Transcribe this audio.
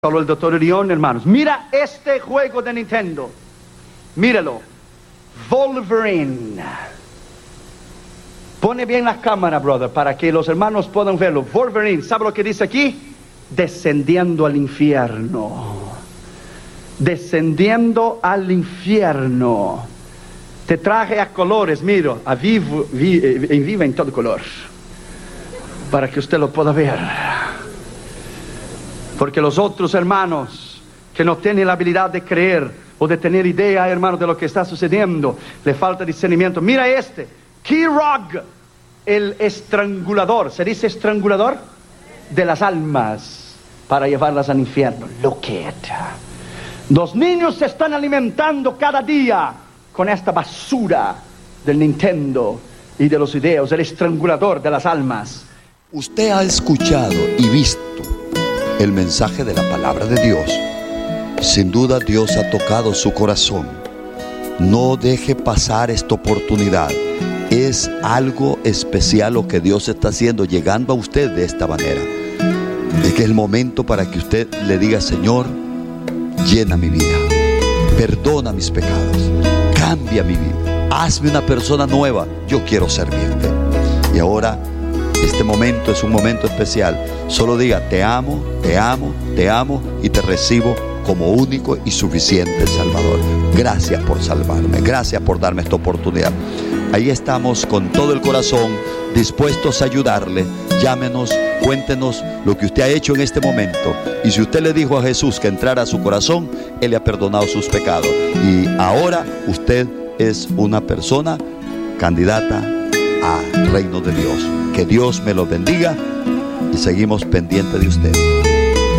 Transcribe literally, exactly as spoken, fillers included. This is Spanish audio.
Solo el doctor Orión, hermanos. Mira este juego de Nintendo. Míralo. Wolverine. Pone bien la cámara, brother, para que los hermanos puedan verlo. Wolverine, ¿sabe lo que dice aquí? Descendiendo al infierno. Descendiendo al infierno. Te traje a colores, miro, a vivo, vi, en vivo en todo color. Para que usted lo pueda ver. Porque los otros hermanos que no tienen la habilidad de creer o de tener idea, hermanos, de lo que está sucediendo, le falta discernimiento. Mira este, Kilrogg, el estrangulador. ¿Se dice estrangulador? De las almas, para llevarlas al infierno. Look at it. Los niños se están alimentando cada día con esta basura del Nintendo y de los videos, el estrangulador de las almas. Usted ha escuchado y visto el mensaje de la palabra de Dios. Sin duda Dios ha tocado su corazón. No deje pasar esta oportunidad. Es algo especial lo que Dios está haciendo, llegando a usted de esta manera. Es que es el momento para que usted le diga: Señor, llena mi vida, perdona mis pecados, cambia mi vida, hazme una persona nueva. Yo quiero servirte. Y ahora este momento es un momento especial. Solo diga: te amo, te amo, te amo y te recibo como único y suficiente Salvador. Gracias por salvarme, gracias por darme esta oportunidad. Ahí estamos con todo el corazón, dispuestos a ayudarle. Llámenos, cuéntenos lo que usted ha hecho en este momento. Y si usted le dijo a Jesús que entrara a su corazón, Él le ha perdonado sus pecados. Y ahora usted es una persona candidata al reino de Dios. Que Dios me lo bendiga y seguimos pendientes de usted.